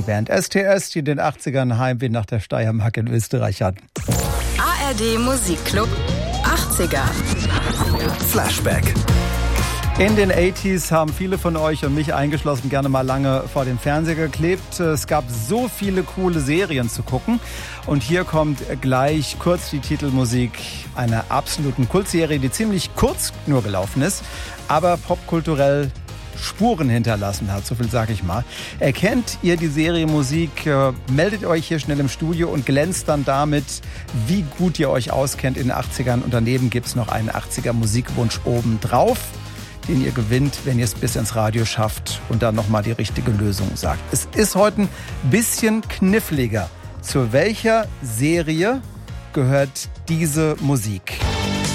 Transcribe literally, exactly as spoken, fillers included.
die Band S T S, die in den achtzigern Heimweh nach der Steiermark in Österreich hatten. A R D Musikclub achtziger. Flashback. In den achtziger haben viele von euch und mich eingeschlossen gerne mal lange vor den Fernseher geklebt. Es gab so viele coole Serien zu gucken. Und hier kommt gleich kurz die Titelmusik einer absoluten Kultserie, die ziemlich kurz nur gelaufen ist, aber popkulturell Spuren hinterlassen hat, so viel sage ich mal. Erkennt ihr die Serie Musik, äh, meldet euch hier schnell im Studio und glänzt dann damit, wie gut ihr euch auskennt in den achtzigern. Und daneben gibt es noch einen achtziger Musikwunsch oben drauf, den ihr gewinnt, wenn ihr es bis ins Radio schafft und dann nochmal die richtige Lösung sagt. Es ist heute ein bisschen kniffliger. Zu welcher Serie gehört diese Musik?